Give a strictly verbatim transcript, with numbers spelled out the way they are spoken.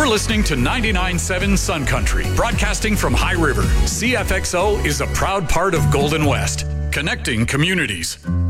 You're listening to ninety-nine point seven Sun Country, broadcasting from High River. C F X O is a proud part of Golden West, connecting communities.